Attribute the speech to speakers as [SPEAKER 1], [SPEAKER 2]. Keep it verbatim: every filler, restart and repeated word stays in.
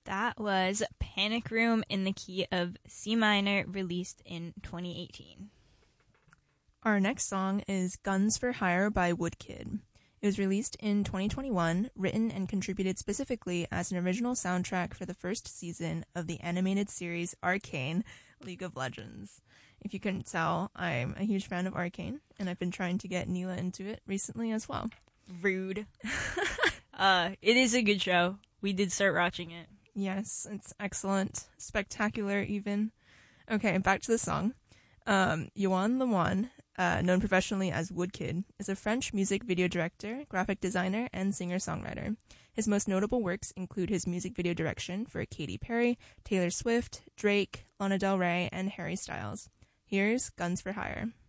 [SPEAKER 1] That was Panic Room in the key of C minor, released in twenty eighteen.
[SPEAKER 2] Our next song is Guns for Hire by Woodkid. It was released in twenty twenty-one, written and contributed specifically as an original soundtrack for the first season of the animated series Arcane: League of Legends. If you couldn't tell, I'm a huge fan of Arcane, and I've been trying to get Neela into it recently as well.
[SPEAKER 1] Rude. uh, it is a good show. We did start watching it.
[SPEAKER 2] Yes, it's excellent. Spectacular, even. Okay, back to the song. Um, Yoann LeMoine, uh, known professionally as Woodkid, is a French music video director, graphic designer, and singer-songwriter. His most notable works include his music video direction for Katy Perry, Taylor Swift, Drake, Lana Del Rey, and Harry Styles. Here's Guns for Hire.